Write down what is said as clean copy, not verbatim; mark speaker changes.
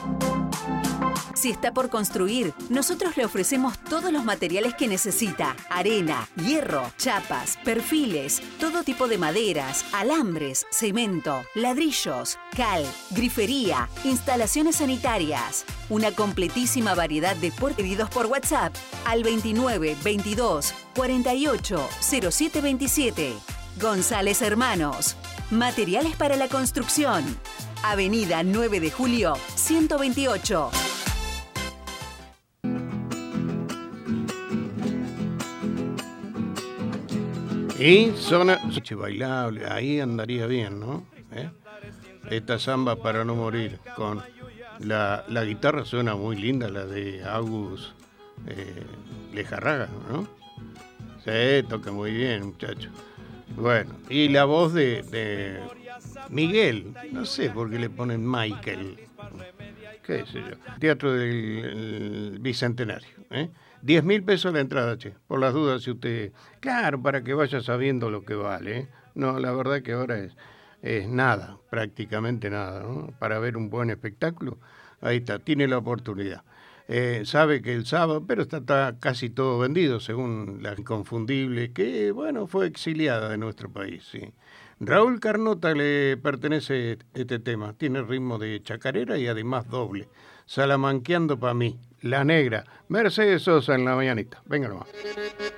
Speaker 1: Si está por construir, nosotros le ofrecemos todos los materiales que necesita: arena, hierro, chapas, perfiles, todo tipo de maderas, alambres, cemento, ladrillos, cal, grifería, instalaciones sanitarias. Una completísima variedad de pedidos por WhatsApp al 29 22 48 07 27. González Hermanos. Materiales para la construcción. Avenida 9 de Julio, 128.
Speaker 2: Y zona bailable, ahí andaría bien, ¿no? Esta samba para no morir, con la guitarra suena muy linda, la de Agus Lejarraga, ¿no? Sí, toca muy bien, muchacho. Bueno, y la voz de Miguel, no sé por qué le ponen Michael, qué sé yo. Teatro del Bicentenario, 10.000 pesos la entrada, che, por las dudas si usted... Claro, para que vaya sabiendo lo que vale, ¿eh? No, la verdad que ahora es nada, prácticamente nada, ¿no? Para ver un buen espectáculo, ahí está, tiene la oportunidad. Sabe que el sábado, pero está casi todo vendido, según la inconfundible, que, bueno, fue exiliada de nuestro país, sí. Raúl Carnota le pertenece este tema, tiene ritmo de chacarera y además doble. Salamanqueando pa' mí, La Negra, Mercedes Sosa en la mañanita. Venga nomás.